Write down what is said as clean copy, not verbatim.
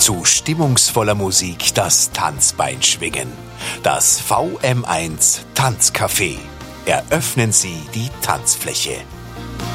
Zu stimmungsvoller Musik das Tanzbein schwingen. Das VM1 Tanzcafé. Eröffnen Sie die Tanzfläche.